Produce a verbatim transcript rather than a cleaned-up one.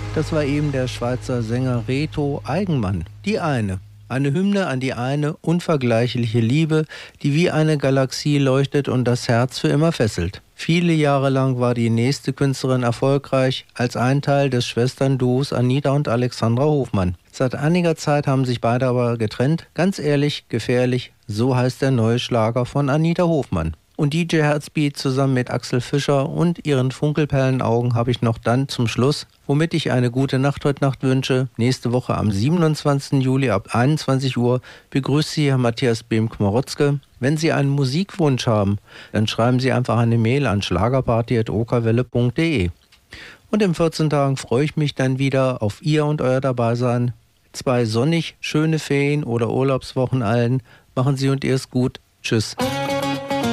Das war eben der Schweizer Sänger Reto Eigenmann. Die eine. Eine Hymne an die eine unvergleichliche Liebe, die wie eine Galaxie leuchtet und das Herz für immer fesselt. Viele Jahre lang war die nächste Künstlerin erfolgreich als ein Teil des Schwesternduos Anita und Alexandra Hofmann. Seit einiger Zeit haben sich beide aber getrennt. Ganz ehrlich, gefährlich, so heißt der neue Schlager von Anita Hofmann. Und D J Herzbeat zusammen mit Axel Fischer und ihren Funkelperlenaugen habe ich noch dann zum Schluss, womit ich eine gute Nacht heute Nacht wünsche. Nächste Woche am siebenundzwanzigsten Juli ab einundzwanzig Uhr begrüßt Sie Herr Matthias Behm-Kmarotzke. Wenn Sie einen Musikwunsch haben, dann schreiben Sie einfach eine Mail an schlagerparty at okerwelle punkt de. Und in vierzehn Tagen freue ich mich dann wieder auf Ihr und Euer Dabeisein. Zwei sonnig schöne Ferien oder Urlaubswochen allen. Machen Sie und ihr es gut. Tschüss.